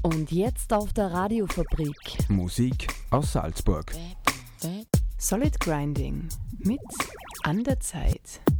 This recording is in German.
Und jetzt auf der Radiofabrik. Musik aus Salzburg. Solid Grinding mit An der Zeit.